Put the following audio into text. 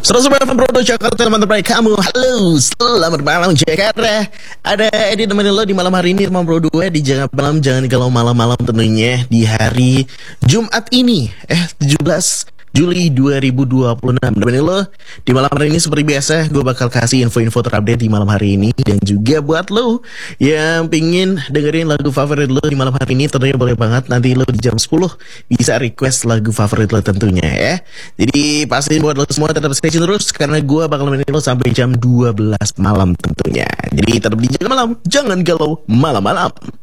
100 FM Bro Jakarta, teman terbaik kamu. Halo, selamat malam Jakarta. Ada Edi nemenin lo di malam hari ini, teman Bro 2 di Jangan Malam, Jangan Galau malam-malam tentunya di hari Jumat ini 17 Juli 2026. Nemenin lo di malam hari ini seperti biasa, gue bakal kasih info-info terupdate di malam hari ini. Dan juga buat lo yang pingin dengerin lagu favorit lo di malam hari ini, tentunya boleh banget nanti lo di jam 10 bisa request lagu favorit lo tentunya ya. Jadi pasti buat lo semua tetap stay tune terus, karena gue bakal nemenin lo sampai jam 12 malam tentunya. Jadi tetap di Jangan Malam, Jangan Galau malam-malam.